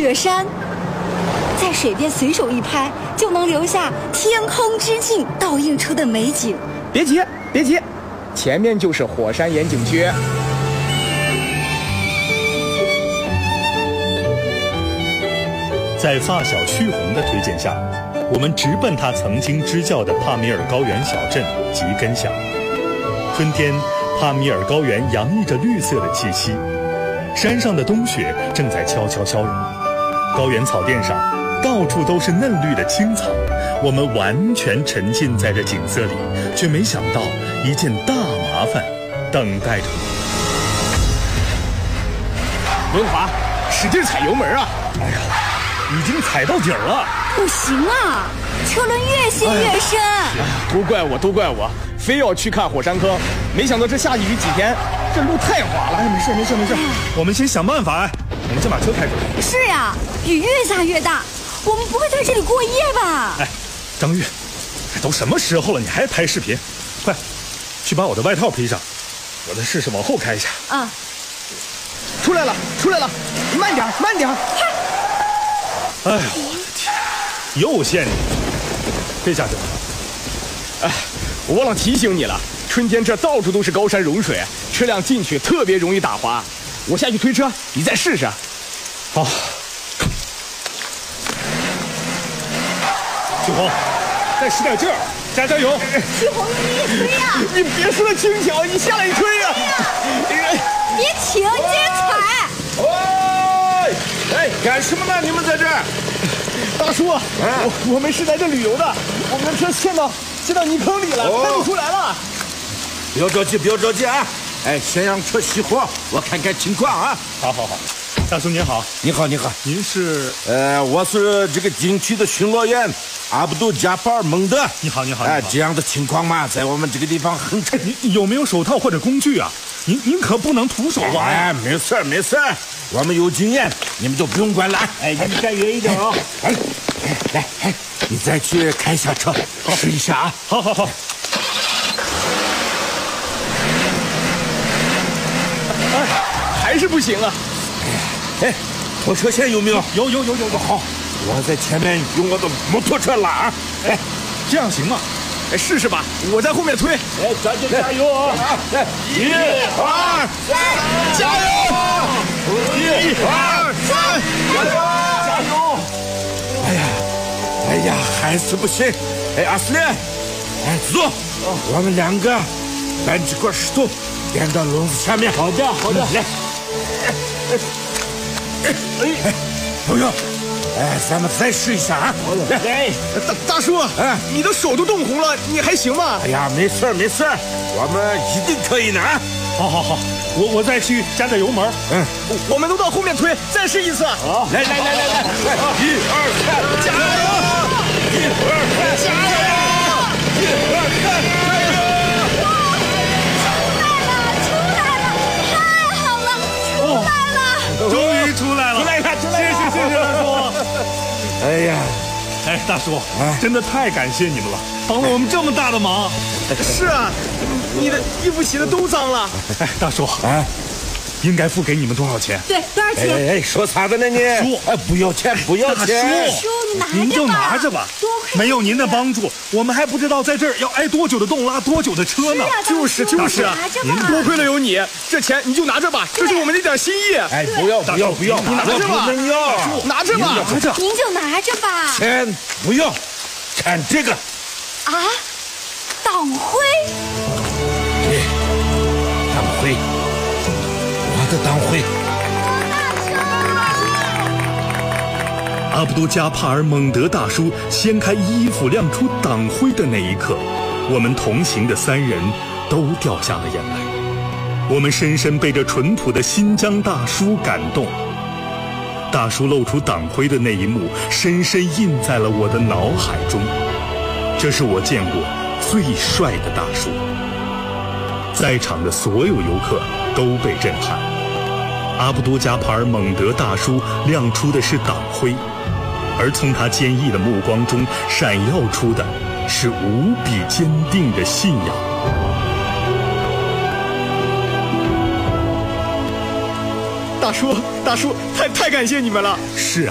雪山，在水边随手一拍，就能留下天空之镜倒映出的美景。 别急，别急，前面就是火山岩景区。 在发小曲红的推荐下，我们直奔他曾经支教的帕米尔高原小镇吉根乡。春天，帕米尔高原洋溢着绿色的气息，山上的冬雪正在悄悄消融，高原草甸上到处都是嫩绿的青草。我们完全沉浸在这景色里，却没想到一件大麻烦等待着我。 文华，使劲踩油门啊！ 哎呀，已经踩到底儿了。 不行啊，车轮越陷越深。 都怪我，都怪我，非要去看火山坑，没想到这下雨几天，这路太滑了。 没事没事没事，我们先想办法。我们先把车开出来。 是呀，雨越下越大，我们不会在这里过夜吧？ 哎，张玉，都什么时候了，你还拍视频？快，去把我的外套披上，我再试试往后开一下。 啊， 出来了，出来了，慢点，慢点。 哎呦，我的天，又陷进去，这下就完了。 哎，我忘了提醒你了，春天这到处都是高山融水，车辆进去特别容易打滑。我下去推车，你再试试。 好。曲红，再使点劲儿，加油！ 曲红，你也推呀！ 你别说那轻巧，你下来一推呀！ 别停，接着踩！ 喂，哎，干什么呢？你们在这儿？ 大叔，我们是来这旅游的，我们的车陷到泥坑里了，开不出来了。 不要着急，不要着急啊！哎，先让车熄火，我看看情况啊。 好，大叔您好。 你好， 您是？ 我是这个景区的巡逻员阿卜杜加巴尔蒙德。 你好。 哎，这样的情况嘛，在我们这个地方很常。 你有没有手套或者工具啊？您可不能徒手挖呀。 哎，没事，我们有经验，你们就不用管了。哎，你站远一点啊。来，你再去开一下车，试一下啊。 好。 还是不行啊！ 哎，拖车线有没有？ 有。 好，我在前面用我的摩托车拉啊！哎， 这样行吗？ 哎，试试吧，我在后面推。 哎，加油啊！来，1、2、3，加油！1、2、3，加油！哎呀，还是不行。哎，阿斯连，哎，走，我们两个搬几块石头垫到轮子下面。好的，来。哎，朋友，哎，咱们再试一下啊！ 来，大叔， 哎， 你的手都冻红了，你还行吗？ 哎呀，没事，我们一定可以的啊！ 好，我再去加点油门。 我们都到后面推，再试一次。 好，来，1、2、3，加油！1、2、3，加油！1、2、3，加油！ 终于出来了！谢谢大叔。 哎呀， 大叔，真的太感谢你们了，帮了我们这么大的忙。 是啊，你的衣服洗的都脏了。 大叔应该付给你们多少钱？ 对，多少钱？ 哎，说啥的呢你？ 叔， 哎，不要钱。 叔， 您就拿着吧。没有您的帮助，我们还不知道在这儿要挨多久的冻，拉多久的车呢。 就是啊，多亏了有你，这钱你就拿着吧，这是我们的一点心意。 哎，不要， 你拿着吧，拿着吧， 您就拿着吧。 钱不要，看这个。 啊，党徽。 对，党徽，我的党徽。 阿卜杜加帕尔蒙德大叔掀开衣服亮出党徽的那一刻，我们同行的3人都掉下了眼泪。我们深深被这淳朴的新疆大叔感动。大叔露出党徽的那一幕，深深印在了我的脑海中。这是我见过最帅的大叔。在场的所有游客都被震撼。阿卜杜加帕尔蒙德大叔亮出的是党徽，而从他坚毅的目光中闪耀出的是无比坚定的信仰。 大叔，太感谢你们了。 是啊。